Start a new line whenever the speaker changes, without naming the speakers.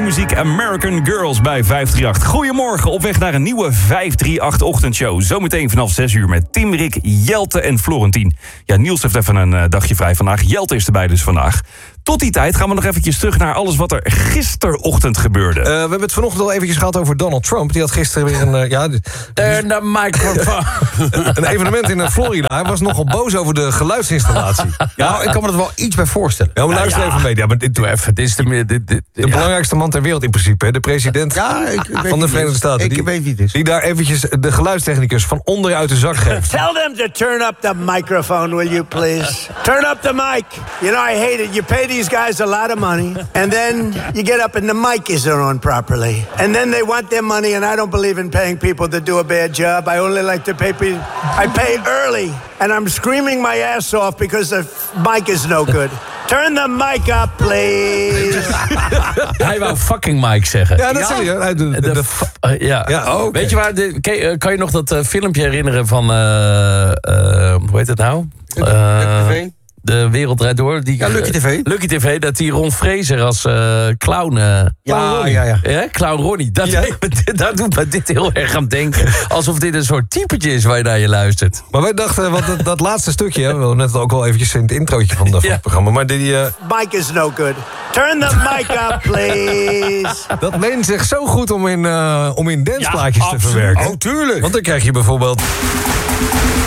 muziek American Girls bij 538. Goedemorgen, op weg naar een nieuwe 538-ochtendshow. Zometeen vanaf 6 uur met Tim, Rick, Jelte en Florentien. Ja, Niels heeft even een dagje vrij vandaag. Jelte is erbij dus vandaag. Tot die tijd gaan we nog eventjes terug naar alles wat er gisterochtend gebeurde.
We hebben het vanochtend al eventjes gehad over Donald Trump. Die had gisteren weer
De microfoon.
een evenement in Florida. Hij was nogal boos over de geluidsinstallatie.
Ja, ik kan me er wel iets bij voorstellen.
Ja, maar luister even mee. Ja, maar
Doe even, dit is
de belangrijkste man ter wereld in principe. Hè? De president van de Verenigde Staten.
Ik weet wie het is.
Die daar eventjes de geluidstechnicus van onderuit de zak geeft.
Tell them to turn up the microphone, will you please? Turn up the mic. You know, I hate it. You pay these guys a lot of money, and then you get up and the mic isn't on properly. And then they want their money, and I don't believe in paying people to do a bad job. I only like to pay people. I pay early, and I'm screaming my ass off because the mic is no good. Turn the mic up, please.
Hij wou fucking Mike zeggen.
Ja, dat zei je.
Ja. Weet je waar, kan je nog dat filmpje herinneren van, hoe heet het nou? De Wereld Draait Door.
Lucky TV.
Lucky TV, dat die Ron Fraser als clown... Clown Ronnie. Daar doet me dit heel erg aan denken. Alsof dit een soort typetje is waar je naar je luistert.
Maar wij dachten, want dat laatste stukje... we hadden net ook al eventjes in het introotje van het programma... maar die...
Mic is no good. Turn the mic up, please.
Dat leent zich zo goed om in danceplaatjes te verwerken.
Oh, tuurlijk.
Want dan krijg je bijvoorbeeld...